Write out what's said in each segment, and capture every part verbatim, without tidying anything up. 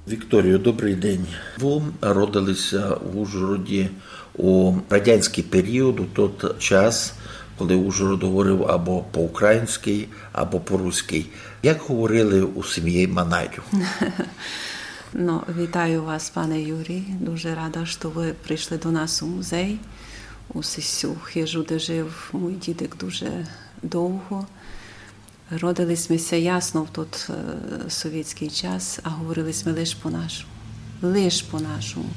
Вікторію, добрий день. Ви родилися в Ужгороді у радянський період, у той час, коли Ужгород говорив або по-українськи, або по-руськи. Як говорили у сім'ї Манайду? Ну, вітаю вас, пане Юрій. Дуже рада, що ви прийшли до нас у музей, у цю хижу, де жив мій дідик дуже довго. Родились ми ся ясно в той е, совєтський час, а говорили ми лише по-нашому. Лиш по-нашому.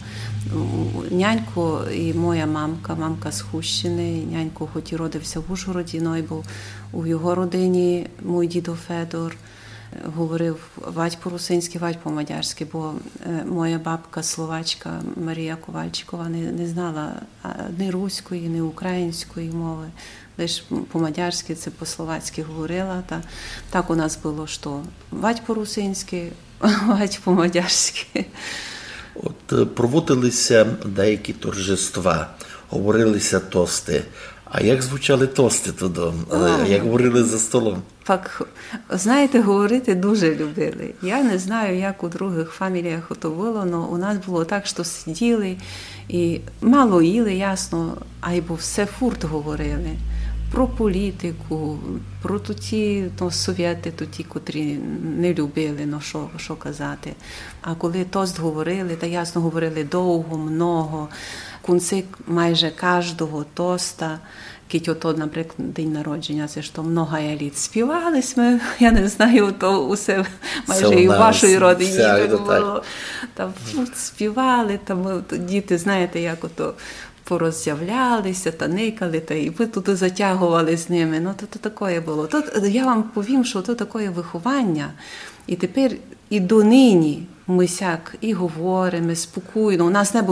Нянько і моя мамка, мамка з Хущини, нянько хоч і родився в Ужгороді, но й був у його родині, мій дідо Федор, говорив вать по-русинськи, вать по-мадярськи, бо е, моя бабка словачка Марія Ковальчикова не, не знала ні руської, ні української мови. Лише по-мадярськи, це по-словацьки говорила. Та, так у нас було, що вать по-русинськи, вать по-мадярськи. От проводилися деякі торжества, говорилися тости. А як звучали тости туди? А, як говорили за столом? Так, знаєте, говорити дуже любили. Я не знаю, як у других фаміліях то було, але у нас було так, що сиділи і мало їли, ясно, а й бо все фурт говорили. Про політику, про ті ну, совєти, ті, котрі не любили, ну що, що казати. А коли тост говорили, та ясно говорили довго, много, в кінці майже кожного тоста, кіть ото, наприклад, день народження, це що много літ співали ми, я не знаю, то усе майже і у вашої родині так було. Там співали, там діти, знаєте, як ото пороззявлялися, та никали, та і ви туди затягували з ними. Ну, то, то таке було. Тут, я вам повім, що то таке виховання. І тепер і донині ми сяк і говоримо спокійно. У нас не було